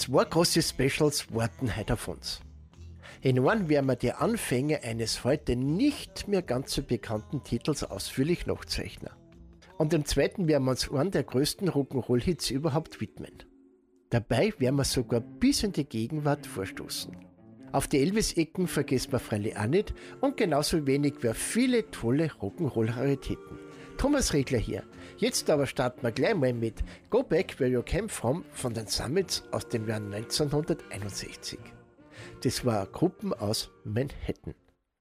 Zwei große Specials warten heute auf uns. In einem werden wir die Anfänge eines heute nicht mehr ganz so bekannten Titels ausführlich nachzeichnen. Und im zweiten werden wir uns einen der größten Rock'n'Roll-Hits überhaupt widmen. Dabei werden wir sogar bis in die Gegenwart vorstoßen. Auf die Elvis-Ecken vergessen wir freilich auch nicht und genauso wenig wie viele tolle Rock'n'Roll-Raritäten. Thomas Regler hier. Jetzt aber starten wir gleich mal mit Go Back Where You Came From von den Summits aus dem Jahr 1961. Das war eine Gruppe aus Manhattan.